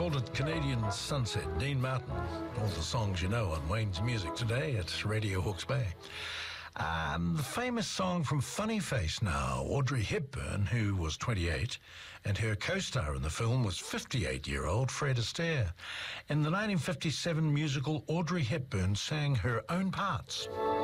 called it Canadian Sunset. Dean Martin, all the songs you know on Wayne's Music today at Radio Hawke's Bay. The famous song from Funny Face now, Audrey Hepburn, who was 28, and her co-star in the film was 58-year-old Fred Astaire. In the 1957 musical, Audrey Hepburn sang her own parts.